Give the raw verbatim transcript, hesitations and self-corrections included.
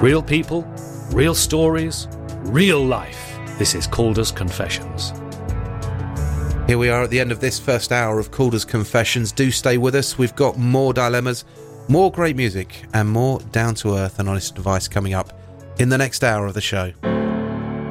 Real people, real stories, real life. This is Calder's Confessions. Here we are at the end of this first hour of Calder's Confessions. Do stay with us. We've got more dilemmas, more great music, and more down-to-earth and honest advice coming up in the next hour of the show.